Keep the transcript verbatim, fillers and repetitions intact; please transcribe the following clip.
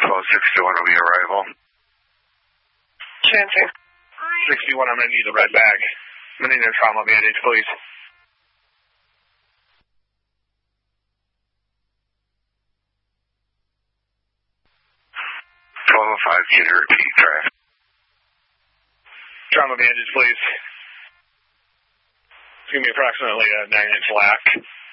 twelve sixty-one will be arrival. Transfer. sixty-one, I'm going to need the red bag. I'm going to need a trauma bandage, please. twelve oh five, can you repeat, traffic? Trauma bandage, please. It's going to be approximately a nine inch lack.